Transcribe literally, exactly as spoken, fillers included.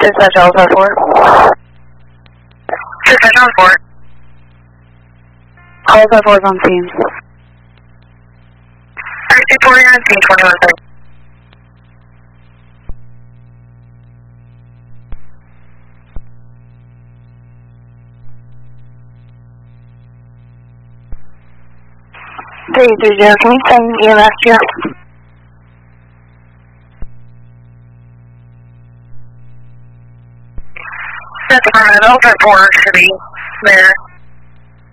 Dispatch Alpha four. Dispatch on four. Alpha four is on scene. Taxi four, you're on scene twenty-one thirty. three three zero, can you send E M S here? That's fine, Alpha four should be there.